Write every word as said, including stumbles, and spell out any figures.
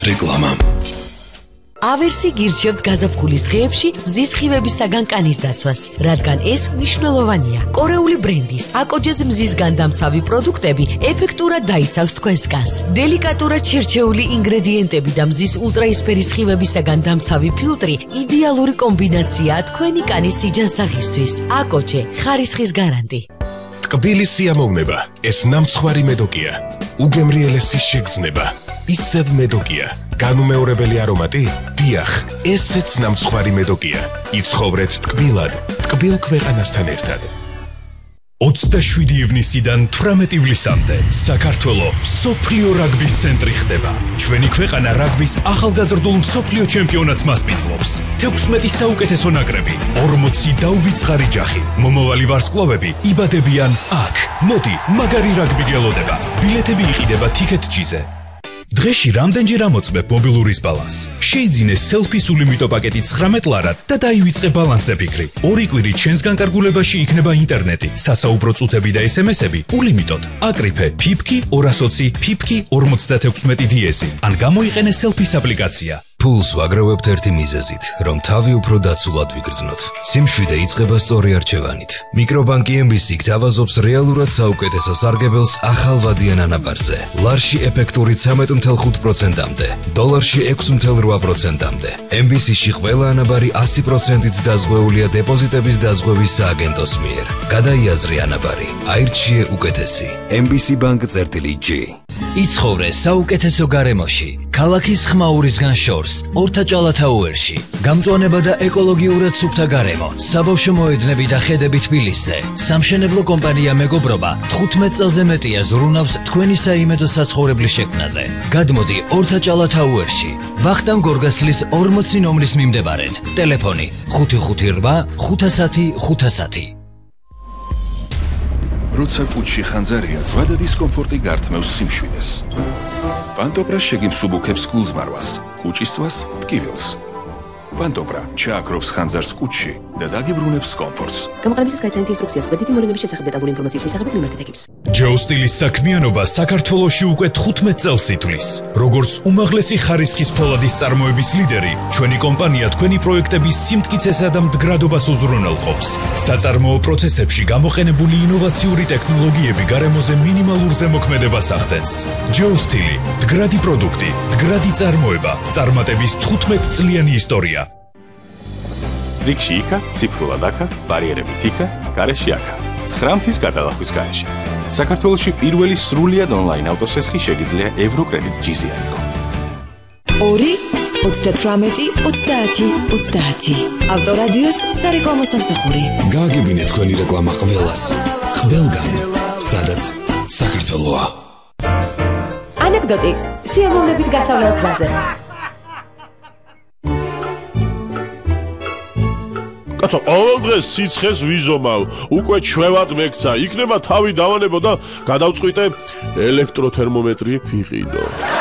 რეკლამა. ავერსი გირჩევთ გაზაფხულის დღეებში მზის სხივებისაგან კანის დაცვას, რადგან ეს მნიშვნელოვანია. კორეული ბრენდის აკოჯეს მზისგან დამცავი პროდუქტები ეფექტურად დაიცავს თქვენს კანს. დელიკატურად შერჩეული ინგრედიენტები და მზის ულტრაისფერი სხივებისაგან დამცავი ფილტრი იდეალური კომბინაციაა თქვენი კანის სიჯანსაღისთვის. აკოჯე, ხარისხის გარანტი. ტკბილი სიამოვნება, ეს ნამცხვარი მედოკია. უგემრიელესი შეგრძნება, ისევ მედოკია. განუმეორებელი არომატი? დიახ, ესეც ნამცხვარი მედოკია. იცხოვრეთ ტკბილად, ტკბილ ქვეყანასთან ერთად. ოცდაშვიდი ივნისიდან თვრამეტი ივლისამდე საქართველოს მსოფლიო რაგბის ცენტრი ხდება. ჩვენი ქვეყანა რაგბის ახალგაზრდულ მსოფლიო ჩემპიონატს მასპინძლობს. თექვსმეტი საუკეთესო ნაკრები, ორმოცი დაუვიწყარი ჯახი. მომავალი ვარსკვლავები იბადებიან აქ. მოდი, მაგარი რაგბი გელოდება. ბილეთები იყიდება TicketJet-ზე. დღეში რამდენჯერ ამოწმებ მობილურის ბალანსს. შეიძინე სელფის ულიმიტო პაკეტი ცხრამეტ ლარად და დაივიწყე ბალანსზე ფიქრი. ორი კვირით ჩვენს განკარგულებაში იქნება ინტერნეტი, სასაუბრო წუთები და ესემესები ულიმიტოდ. აკრიფე ფიფკი ორას ოცი ფიფკი ორმოცდათექვსმეტი დი-ესი ან გამოიყენე სელფის აპლიკაცია. ფულს ვაგროვებთ ერთი მიზეზით, რომ თავი უფრო დაცულად ვიგრძნოთ. სიმშვიდე იწყება სწორი არჩევანით. მიკრობანკი ემ ბი სი გთავაზობს რეალურად საუკეთესო სარგებელს ახალ ვადიან ანაბარზე. ლარში ეფექტური ცამეტ ათი ხუთი პროცენტამდე, დოლარში ექვსი ოცდაორი პროცენტამდე. ემ ბი სი-ში ყველა ანაბარი ასი პროცენტით დაზღვეულია დეპოზიტების დაზღვევის სააგენტოს მიერ. გადაიაზრე ანაბარი, აირჩიე უკეთესი. ემ ბი სი ბანკ წერტილი ჯი. იცხოვრე საუკეთესო გარემოში, ქალაქის ხმაურისგან შორს, ორთაჭალათა უერში. გამწვანება და ეკოლოგიურად სუფთა გარემო, საბავშვო მოედნები და ხედები თბილისზე. სამშენებლო კომპანია მეგობრობა თხუთმეტ წელზე მეტია ზრუნავს თქვენი საიმედო საცხოვრებლის შექმნაზე. გადმოდი ორთაჭალათა უერში, ვახტანგ გორგასლის ორმოცი ნომრის მიმდებარედ. ტელეფონი ხუთი ხუთი რვა ხუთასათი ხუთასათი. როცა კუჩში ხანძარია, ზვადა დისკომფორტი გართმევს სიმშვიდეს. პანტოპრა შეგიმსუბუქებს გულზმარვას, კუჭისთვას ტკივილს. პანტოპრა ჩააქრობს ხანძარს კუჩში და დაგიბრუნებს კომფორტს. გამოყენებისას გაიცანით ინსტრუქციას გვერდითი მოვლენების შესახებ დეტალური ინფორმაციის მისაღებად მიმართეთ ექიპს. ჯეოსტილის საქმიანობა საქართველოში უკვე თხუთმეტ წელს ითვლის. როგორც უმაღლესი ხარისხის ფოლადის წარმოების ლიდერი, ჩვენი კომპანია თქვენი პროექტების სიმტკიცესა და მდგრადობას უზრუნველყოფს. საწარმოო პროცესებში გამოყენებული ინოვაციური ტექნოლოგიები გარემოზე მინიმალურ ზემოქმედებას ახდენს. ჯეოსტილი, მდგრადი პროდუქტი, მდგრადი წარმოება, წარმატების თხუთმეტ წლიანი ისტორია. რიგში იქა, ციფრულად აქა, ბარიერებით იქა, გარეში აქა. ცხრამთის გადალახვის გარეშე. საქართველოში პირველი სრულიად ონლაინ ავტოსესხი შეგიძლია ევროკრედიტ ჯი-ზე აიღო. ორი ოცდათვრამეტი ოცდაათი ოცდაათი. ავტორადიოს სარეკლამო სამსახური. გააგებინეთ თქვენი რეკლამა ყველას. ყველგან, სადაც საქართველოა. ანეკდოტი სიამოვნებით გასავლელ გზაზე. კაცო, ყოველ დღეს სიცხეს ვიზომავ, უკვე ჩვევად მექცა, იქნება თავი დავანებო და გადავწყვიტე ელექტროთერმომეტრი ვიყიდო.